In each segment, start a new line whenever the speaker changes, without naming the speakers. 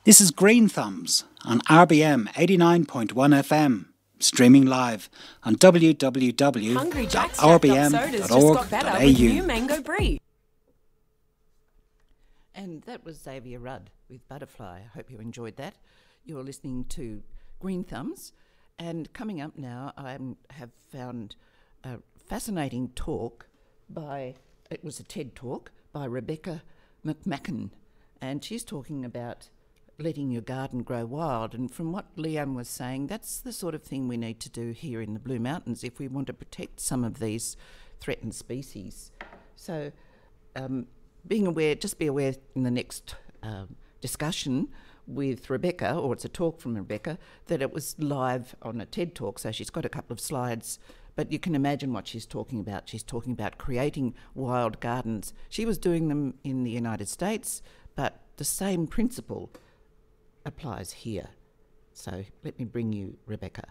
This is Green Thumbs on RBM 89.1 FM, streaming live on www.rbm.org.au.
And that was Xavier Rudd with Butterfly. I hope you enjoyed that. You're listening to Green Thumbs. And coming up now, I have found a fascinating talk it was a TED Talk by Rebecca McMacken. And she's talking about letting your garden grow wild. And from what Liam was saying, that's the sort of thing we need to do here in the Blue Mountains if we want to protect some of these threatened species. So be aware in the next discussion with Rebecca, or it's a talk from Rebecca, that it was live on a TED Talk, so she's got a couple of slides, but you can imagine what she's talking about. She's talking about creating wild gardens. She was doing them in the United States, but the same principle applies here. So let me bring you Rebecca.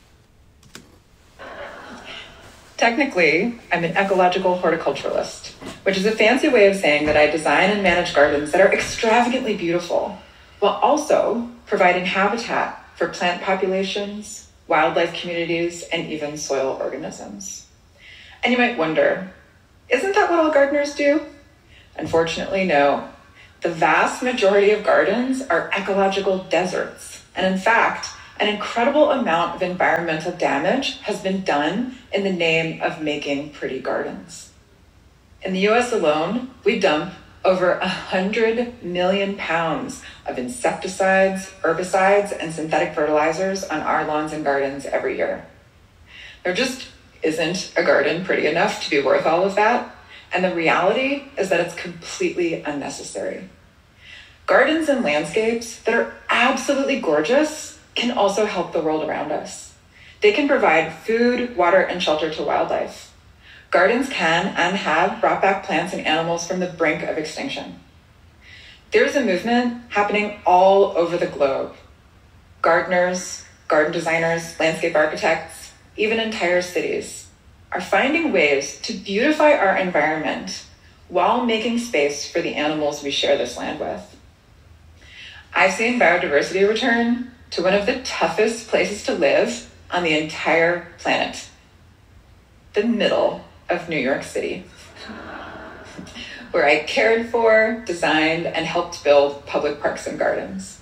Technically, I'm an ecological horticulturalist, which is a fancy way of saying that I design and manage gardens that are extravagantly beautiful, while also providing habitat for plant populations, wildlife communities, and even soil organisms. And you might wonder, isn't that what all gardeners do? Unfortunately, no. The vast majority of gardens are ecological deserts. And in fact, an incredible amount of environmental damage has been done in the name of making pretty gardens. In the US alone, we dump over 100 million pounds of insecticides, herbicides, and synthetic fertilizers on our lawns and gardens every year. There just isn't a garden pretty enough to be worth all of that. And the reality is that it's completely unnecessary. Gardens and landscapes that are absolutely gorgeous can also help the world around us. They can provide food, water, and shelter to wildlife. Gardens can and have brought back plants and animals from the brink of extinction. There's a movement happening all over the globe. Gardeners, garden designers, landscape architects, even entire cities are finding ways to beautify our environment while making space for the animals we share this land with. I've seen biodiversity return to one of the toughest places to live on the entire planet, the middle of New York City, where I cared for, designed, and helped build public parks and gardens.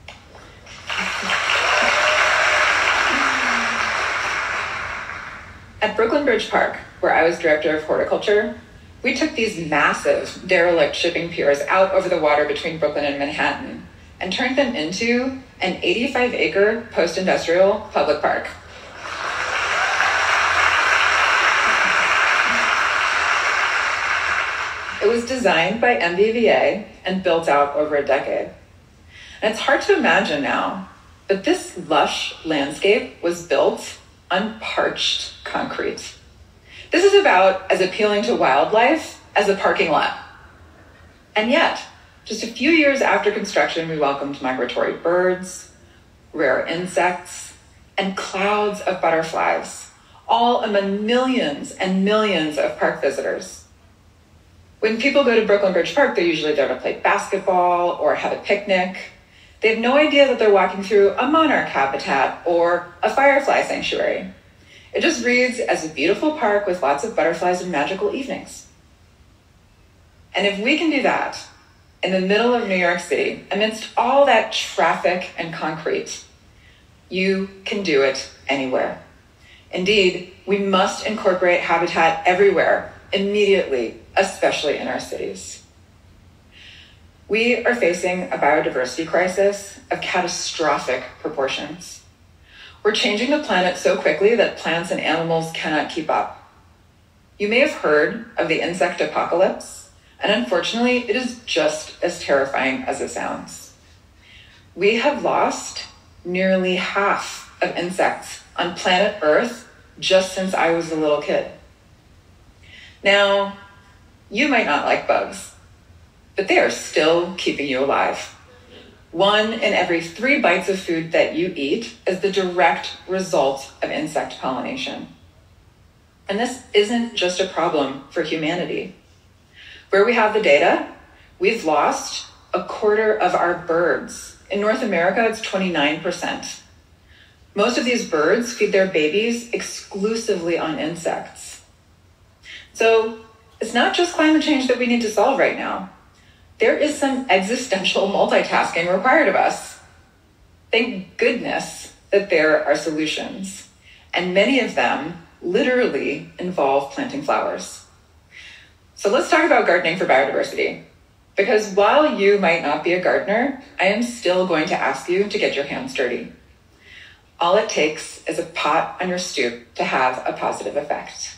At Brooklyn Bridge Park, where I was director of horticulture, we took these massive derelict shipping piers out over the water between Brooklyn and Manhattan and turned them into an 85-acre post-industrial public park. It was designed by MBVA and built out over a decade. And it's hard to imagine now, but this lush landscape was built on parched concrete. This is about as appealing to wildlife as a parking lot. And yet, just a few years after construction, we welcomed migratory birds, rare insects, and clouds of butterflies, all among millions and millions of park visitors. When people go to Brooklyn Bridge Park, they're usually there to play basketball or have a picnic. They have no idea that they're walking through a monarch habitat or a firefly sanctuary. It just reads as a beautiful park with lots of butterflies and magical evenings. And if we can do that in the middle of New York City, amidst all that traffic and concrete, you can do it anywhere. Indeed, we must incorporate habitat everywhere, immediately, especially in our cities. We are facing a biodiversity crisis of catastrophic proportions. We're changing the planet so quickly that plants and animals cannot keep up. You may have heard of the insect apocalypse, and unfortunately, it is just as terrifying as it sounds. We have lost nearly half of insects on planet Earth just since I was a little kid. Now, you might not like bugs, but they are still keeping you alive. 1 in every 3 bites of food that you eat is the direct result of insect pollination. And this isn't just a problem for humanity. Where we have the data, we've lost a quarter of our birds In North America, it's 29%. Most of these birds feed their babies exclusively on insects. So it's not just climate change that we need to solve right now. There is some existential multitasking required of us. Thank goodness that there are solutions, and many of them literally involve planting flowers. So let's talk about gardening for biodiversity. Because while you might not be a gardener, I am still going to ask you to get your hands dirty. All it takes is a pot on your stoop to have a positive effect.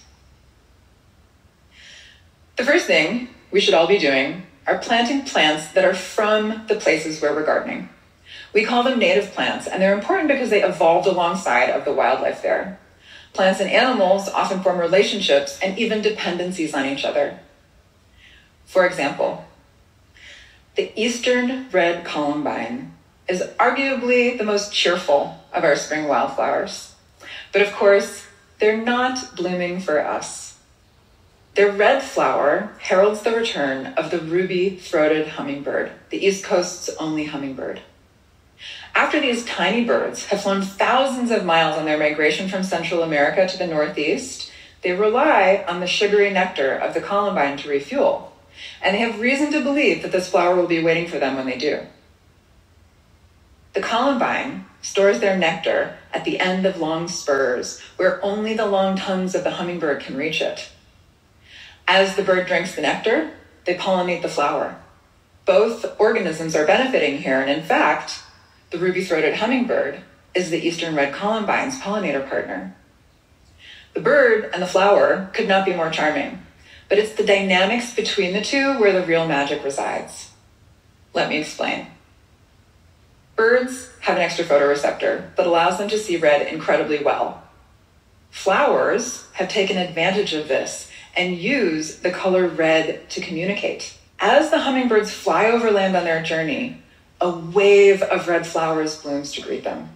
The first thing we should all be doing are planting plants that are from the places where we're gardening. We call them native plants, and they're important because they evolved alongside of the wildlife there. Plants and animals often form relationships and even dependencies on each other. For example, the eastern red columbine is arguably the most cheerful of our spring wildflowers. But of course, they're not blooming for us. Their red flower heralds the return of the ruby-throated hummingbird, the East Coast's only hummingbird. After these tiny birds have flown thousands of miles on their migration from Central America to the Northeast, they rely on the sugary nectar of the columbine to refuel, and they have reason to believe that this flower will be waiting for them when they do. The columbine stores their nectar at the end of long spurs, where only the long tongues of the hummingbird can reach it. As the bird drinks the nectar, they pollinate the flower. Both organisms are benefiting here, and in fact, the ruby-throated hummingbird is the eastern red columbine's pollinator partner. The bird and the flower could not be more charming, but it's the dynamics between the two where the real magic resides. Let me explain. Birds have an extra photoreceptor that allows them to see red incredibly well. Flowers have taken advantage of this and use the color red to communicate. As the hummingbirds fly over land on their journey, a wave of red flowers blooms to greet them.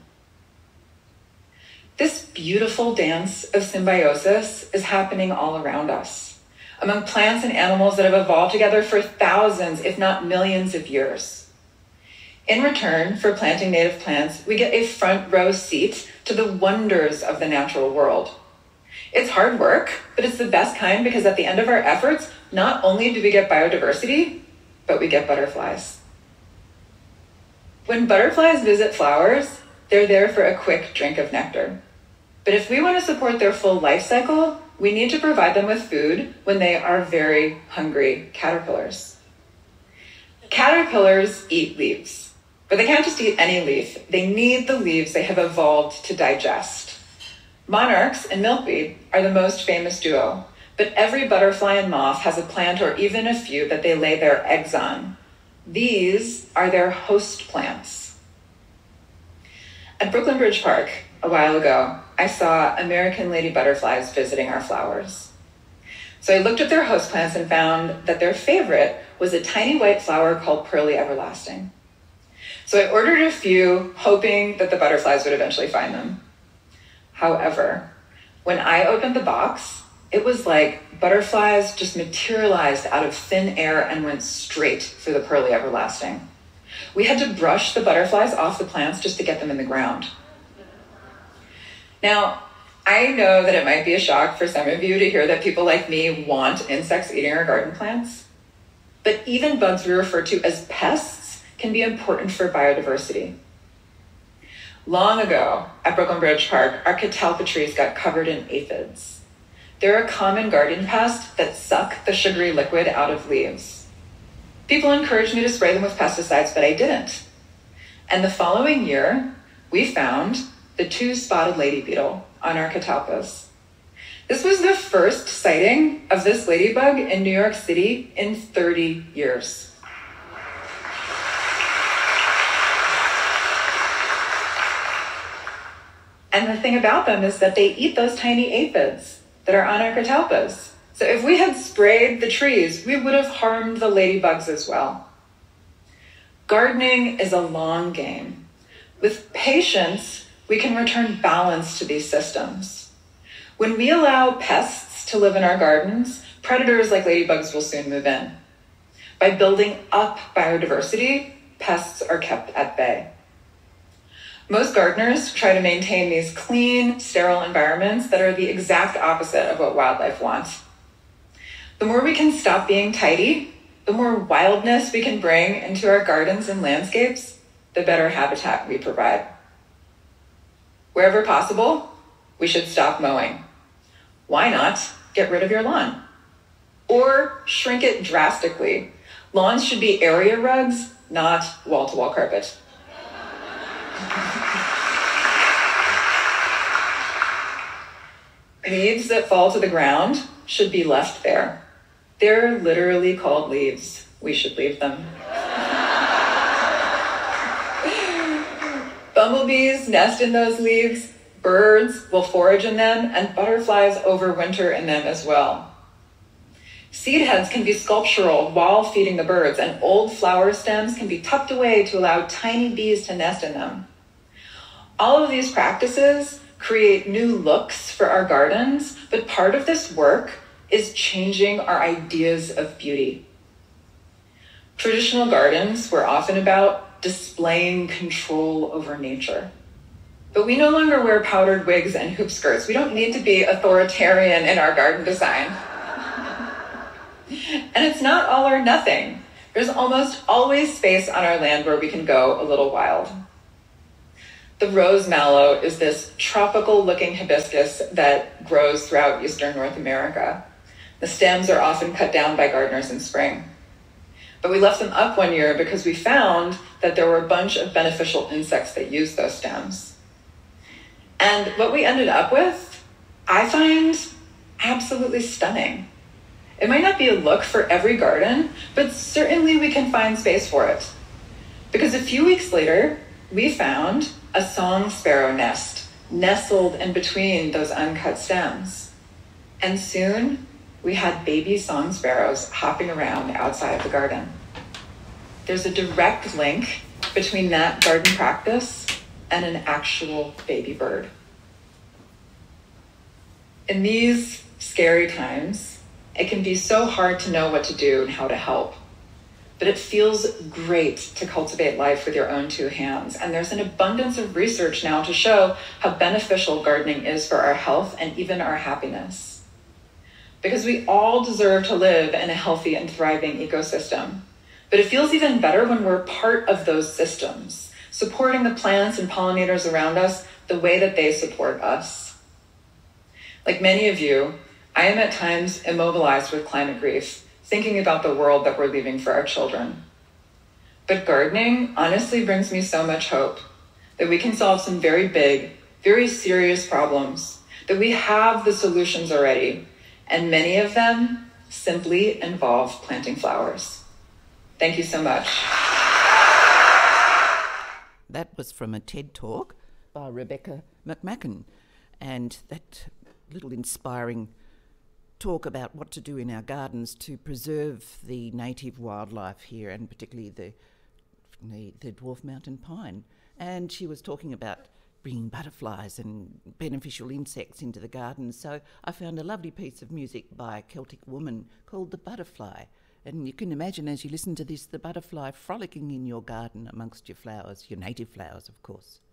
This beautiful dance of symbiosis is happening all around us, among plants and animals that have evolved together for thousands, if not millions of years. In return for planting native plants, we get a front row seat to the wonders of the natural world. It's hard work, but it's the best kind because at the end of our efforts, not only do we get biodiversity, but we get butterflies. When butterflies visit flowers, they're there for a quick drink of nectar. But if we want to support their full life cycle, we need to provide them with food when they are very hungry caterpillars. Caterpillars eat leaves, but they can't just eat any leaf. They need the leaves they have evolved to digest. Monarchs and milkweed are the most famous duo, but every butterfly and moth has a plant or even a few that they lay their eggs on. These are their host plants. At Brooklyn Bridge Park a while ago, I saw American lady butterflies visiting our flowers. So I looked at their host plants and found that their favorite was a tiny white flower called Pearly Everlasting. So I ordered a few, hoping that the butterflies would eventually find them. However, when I opened the box, it was like butterflies just materialized out of thin air and went straight for the Pearly Everlasting. We had to brush the butterflies off the plants just to get them in the ground. Now, I know that it might be a shock for some of you to hear that people like me want insects eating our garden plants, but even bugs we refer to as pests can be important for biodiversity. Long ago, at Brooklyn Bridge Park, our catalpa trees got covered in aphids. They're a common garden pest that suck the sugary liquid out of leaves. People encouraged me to spray them with pesticides, but I didn't. And the following year, we found the 2-spotted lady beetle on our catalpas. This was the first sighting of this ladybug in New York City in 30 years. And the thing about them is that they eat those tiny aphids that are on our catalpas. So if we had sprayed the trees, we would have harmed the ladybugs as well. Gardening is a long game. With patience, we can return balance to these systems. When we allow pests to live in our gardens, predators like ladybugs will soon move in. By building up biodiversity, pests are kept at bay. Most gardeners try to maintain these clean, sterile environments that are the exact opposite of what wildlife wants. The more we can stop being tidy, the more wildness we can bring into our gardens and landscapes, the better habitat we provide. Wherever possible, we should stop mowing. Why not get rid of your lawn? Or shrink it drastically. Lawns should be area rugs, not wall-to-wall carpet. Leaves that fall to the ground should be left there. They're literally called leaves. We should leave them. Bumblebees nest in those leaves, birds will forage in them, and butterflies overwinter in them as well. Seed heads can be sculptural while feeding the birds, and old flower stems can be tucked away to allow tiny bees to nest in them. All of these practices create new looks for our gardens, but part of this work is changing our ideas of beauty. Traditional gardens were often about displaying control over nature. But we no longer wear powdered wigs and hoop skirts. We don't need to be authoritarian in our garden design. And it's not all or nothing. There's almost always space on our land where we can go a little wild. The rose mallow is this tropical-looking hibiscus that grows throughout eastern North America. The stems are often cut down by gardeners in spring. But we left them up one year because we found that there were a bunch of beneficial insects that used those stems. And what we ended up with, I find absolutely stunning. It might not be a look for every garden, but certainly we can find space for it. Because a few weeks later, we found a song sparrow nest nestled in between those uncut stems. And soon, we had baby song sparrows hopping around outside of the garden. There's a direct link between that garden practice and an actual baby bird. In these scary times, it can be so hard to know what to do and how to help. But it feels great to cultivate life with your own two hands. And there's an abundance of research now to show how beneficial gardening is for our health and even our happiness. Because we all deserve to live in a healthy and thriving ecosystem. But it feels even better when we're part of those systems, supporting the plants and pollinators around us the way that they support us. Like many of you, I am at times immobilized with climate grief, thinking about the world that we're leaving for our children. But gardening honestly brings me so much hope that we can solve some very big, very serious problems, that we have the solutions already, and many of them simply involve planting flowers. Thank you so much.
That was from a TED Talk by Rebecca McMacken, and that little inspiring talk about what to do in our gardens to preserve the native wildlife here, and particularly the dwarf mountain pine. And she was talking about bringing butterflies and beneficial insects into the garden. So I found a lovely piece of music by a Celtic woman called The Butterfly. And you can imagine as you listen to this, the butterfly frolicking in your garden amongst your flowers, your native flowers, of course.